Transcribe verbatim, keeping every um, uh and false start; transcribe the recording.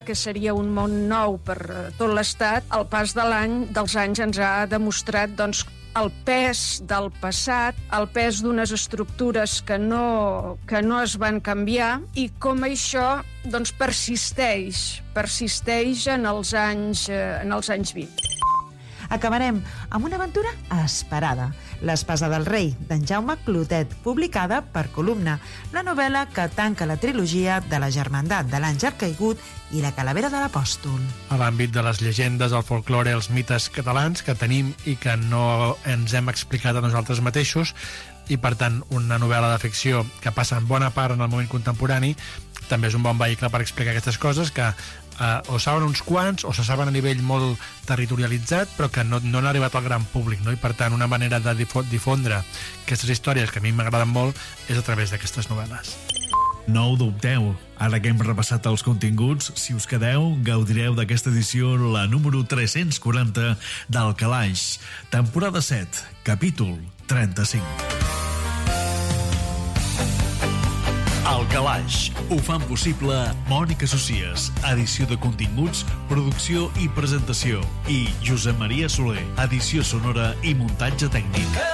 que seria un món nou per tot l'Estat, el pas de l'any, dels anys ens ha demostrat doncs, el pes del passat, el pes d'unes estructures que no, que no es van canviar i com això doncs, persisteix, persisteix en els anys, en els anys vint. Acabarem amb una aventura esperada, L'Espasa del rei, d'en Jaume Clotet, publicada per Columna, la novel·la que tanca la trilogia de la Germandat de l'Àngel Caigut i la Calavera de l'Apòstol. A l'àmbit de les llegendes, el folklore, els mites catalans que tenim i que no ens hem explicat a nosaltres mateixos, i per tant una novel·la de ficció que passa en bona part en el moment contemporani, també és un bon vehicle per explicar aquestes coses que eh, o saben uns quants o se saben a nivell molt territorialitzat però que no, no han arribat al gran públic, no? I per tant una manera de difondre aquestes històries que a mi m'agraden molt és a través d'aquestes novel·les. No ho dubteu, ara que hem repassat els continguts, si us quedeu, gaudireu d'aquesta edició, la número tres-cents quaranta del Calaix, temporada set, capítol trenta-cinc. El Calaix. Ho fan possible Mònica Socies, edició de continguts, producció i presentació, i Josep Maria Soler, edició sonora i muntatge tècnic.